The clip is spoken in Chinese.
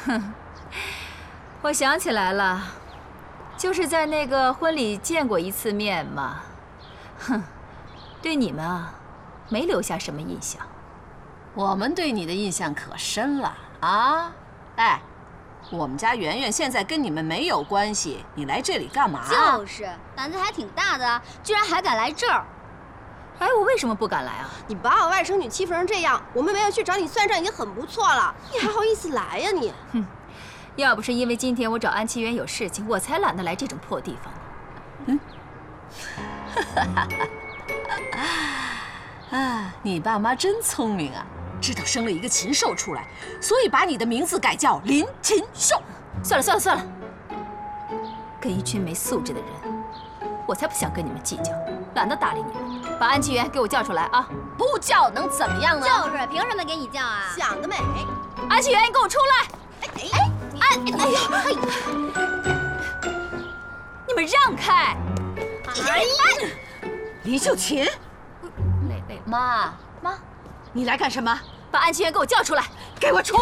我想起来了，就是在那个婚礼见过一次面嘛。哼，对你们啊，没留下什么印象。 我们对你的印象可深了啊！哎，我们家圆圆现在跟你们没有关系，你来这里干嘛？ 就是，胆子还挺大的，居然还敢来这儿。 哎，我为什么不敢来啊？ 你把我外甥女欺负成这样，我们没有去找你算账已经很不错了，你还好意思来呀你？ 哼，要不是因为今天我找安七元有事情，我才懒得来这种破地方呢。 啊，你爸妈真聪明啊，知道生了一个禽兽出来，所以把你的名字改叫林禽兽。 算了，跟一群没素质的人，我才不想跟你们计较，懒得搭理你们。把安七元给我叫出来啊！ 不叫能怎么样呢？ 就是，凭什么给你叫啊？ 想得美！ 安七元，你给我出来！ 哎呀， 你们让开！ 李秀琴， 累了。 妈， 你来干什么？ 把安七元给我叫出来！ 给我出